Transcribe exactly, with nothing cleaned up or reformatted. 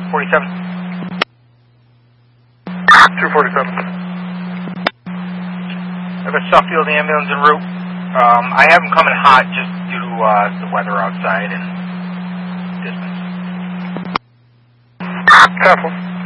forty-seven. two forty-seven. I've got Suffield ambulance en route. Um, I have them coming hot just due to uh, the weather outside and distance. Careful.